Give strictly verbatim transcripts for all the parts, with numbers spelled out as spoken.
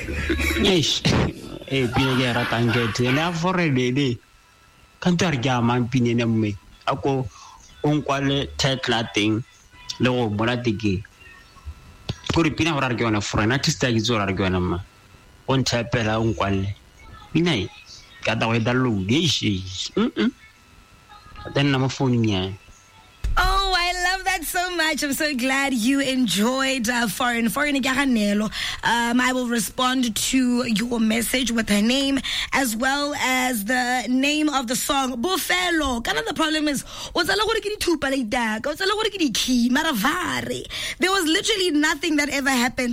Yes. Eh, pina ke ratang ke tena for de. Kanto re ga mang pine ne mme. Ako on kwale title thing le go bona tiki. Ko re pina hora re ke ona for na tista ke zora re ke ona ma. On tapela on kwale. Pina e ka da we da lu de shi. Mm. Then na mo phone nya. Oh, I love that so much. I'm so glad you enjoyed uh, Foreign. Foreign Igaranelo. Um, I will respond to your message with her name as well as the name of the song. Bofelo. Kind of the problem is, there was literally nothing that ever happened.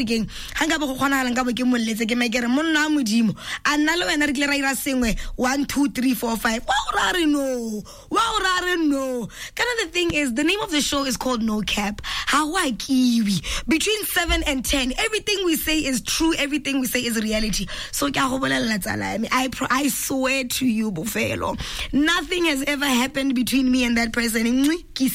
One, two, three, four, five. No. No. Kind of the thing is, the name of the show is called No Cap. Hawaii Kiwi. Between seven and ten, everything we say is true. Everything we say is reality. So I I swear to you, Bofelo, nothing has ever happened between me and that person.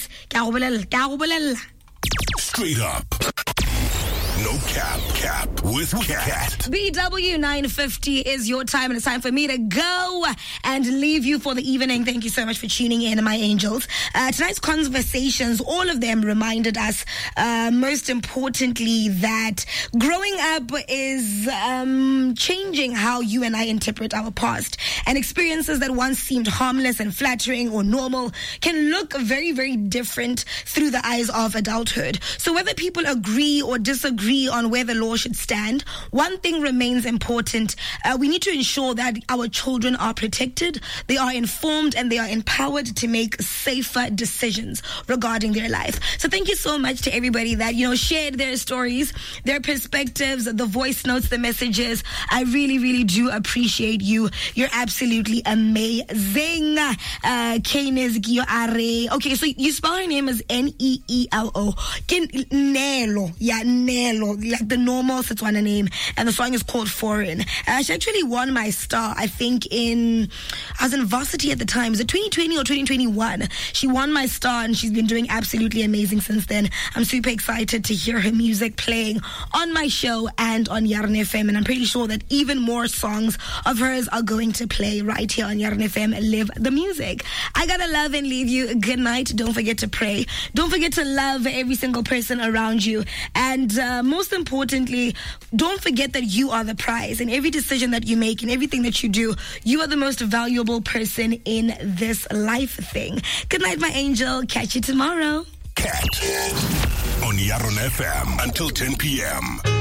Straight up. No cap, cap with Cat. B W nine fifty is your time, and it's time for me to go and leave you for the evening. Thank you so much for tuning in, my angels. Uh, tonight's conversations, all of them reminded us, uh, most importantly, that growing up is um, changing how you and I interpret our past. And experiences that once seemed harmless and flattering or normal can look very, very different through the eyes of adulthood. So whether people agree or disagree on where the law should stand, one thing remains important. Uh, we need to ensure that our children are protected, they are informed, and they are empowered to make safer decisions regarding their life. So thank you so much to everybody that, you know, shared their stories, their perspectives, the voice notes, the messages. I really, really do appreciate you. You're absolutely amazing. Uh, okay, so you spell her name as N E E L O. Nelo. Yeah, Nelo. Like the normal Setswana name, and the song is called Foreign. Uh, she actually won my star, I think, in I was in varsity at the time. Was it twenty twenty or twenty twenty-one? She won my star, and she's been doing absolutely amazing since then. I'm super excited to hear her music playing on my show and on Yarn F M, and I'm pretty sure that even more songs of hers are going to play right here on Yarn F M. Live the music. I gotta love and leave you. Good night. Don't forget to pray. Don't forget to love every single person around you, and um, most importantly, don't forget that you are the prize. In every decision that you make, in everything that you do, you are the most valuable person in this life thing. Good night, my angel. Catch you tomorrow. Cat on Yaron F M until ten p.m.